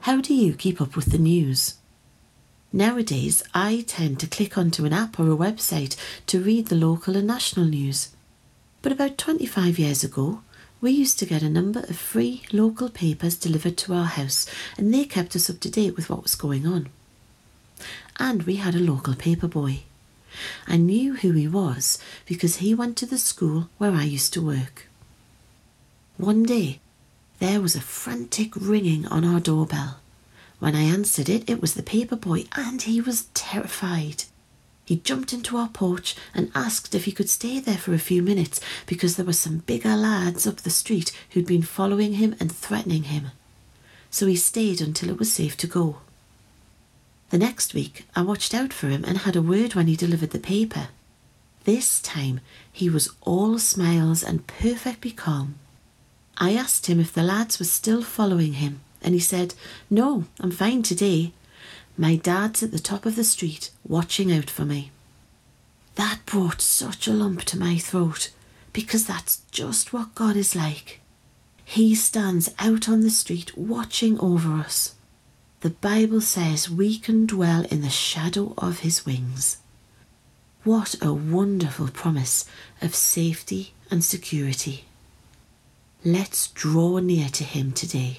How do you keep up with the news? Nowadays, I tend to click onto an app or a website to read the local and national news. But about 25 years ago, we used to get a number of free local papers delivered to our house, and they kept us up to date with what was going on. And we had a local paper boy. I knew who he was because he went to the school where I used to work. One day, there was a frantic ringing on our doorbell. When I answered it, it was the paper boy, and he was terrified. He jumped into our porch and asked if he could stay there for a few minutes because there were some bigger lads up the street who'd been following him and threatening him. So he stayed until it was safe to go. The next week, I watched out for him and had a word when he delivered the paper. This time, he was all smiles and perfectly calm. I asked him if the lads were still following him, and he said, "No, I'm fine today. My dad's at the top of the street, watching out for me." That brought such a lump to my throat, because that's just what God is like. He stands out on the street, watching over us. The Bible says we can dwell in the shadow of his wings. What a wonderful promise of safety and security. Let's draw near to him today.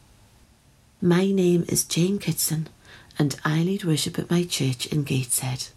My name is Jane Kitson, and I lead worship at my church in Gateshead.